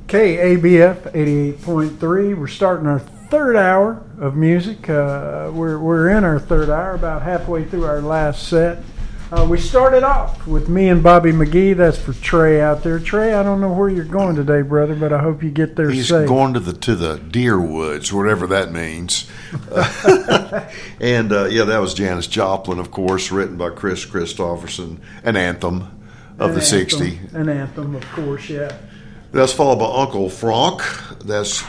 KABF 88.3. We're starting our third hour of music. We're in our third hour, about halfway through our last set. We started off with me and Bobby McGee. That's for Trey out there. Trey, I don't know where you're going today, brother, but I hope you get there He's safe. He's going to the deer woods, whatever that means. And that was Janis Joplin, of course, written by Chris Christopherson, an anthem of the 60s. An anthem, of course, yeah. That's followed by Uncle Frank. That's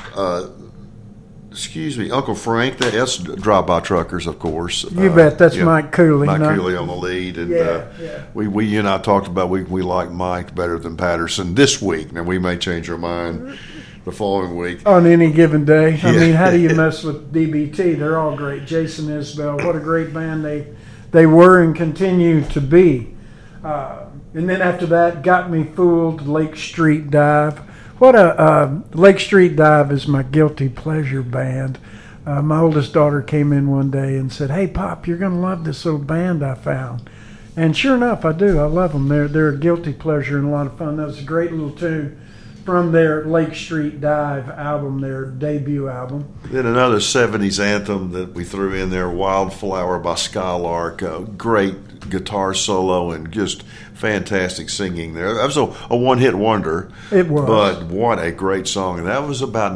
Uncle Frank. That's Drive-By Truckers, of course. You bet. That's Mike Cooley. Mike Cooley on the lead. And we you and I talked about we like Mike better than Patterson this week. Now, we may change our mind the following week. On any given day. I mean, how do you mess with DBT? They're all great. Jason Isbell, what a great band they were and continue to be. And then after that, Got Me Fooled, Lake Street Dive. Lake Street Dive is my guilty pleasure band. My oldest daughter came in one day and said, "Hey, Pop, you're going to love this little band I found." And sure enough, I do. I love them. They're a guilty pleasure and a lot of fun. That was a great little tune from their Lake Street Dive album, their debut album. Then another 70s anthem that we threw in there, Wildflower by Skylark. Great guitar solo and just fantastic singing there. That was a one-hit wonder. It was. But what a great song. And that was about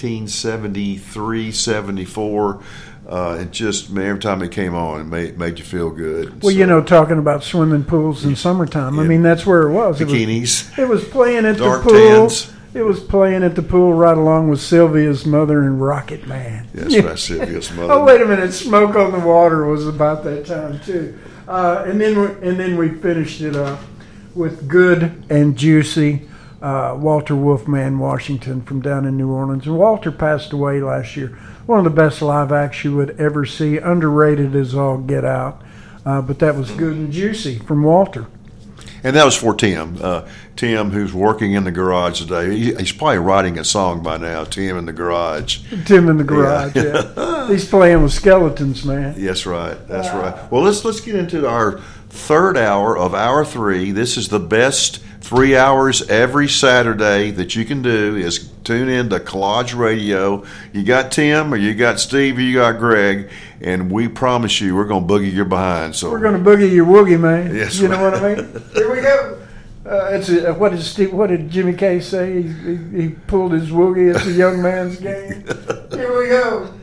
1973, 74. It just, every time it came on, it made you feel good. Well, talking about swimming pools in summertime, I mean, that's where it was. Bikinis. It was playing at dark the pool. Tans. It was playing at the pool right along with Sylvia's Mother and Rocket Man. That's right, Sylvia's Mother. Oh, wait a minute. Smoke on the Water was about that time, too. And then we finished it up with Good and Juicy, Walter Wolfman Washington from down in New Orleans. And Walter passed away last year. One of the best live acts you would ever see. Underrated as all get out. But that was Good and Juicy from Walter. And that was for Tim. Tim, who's working in the garage today. He's probably writing a song by now, Tim in the Garage. Tim in the Garage, yeah. He's playing with skeletons, man. Yes, right. That's right. Well, let's get into our third hour of hour 3. This is the best 3 hours every Saturday that you can do is tune in to Collage Radio. You got Tim or you got Steve or you got Greg, and we promise you we're going to boogie your behind. So we're going to boogie your woogie, man. Yes, you know what I mean? Here we go. What did Jimmy K say? He pulled his woogie. It's a young man's game. Here we go.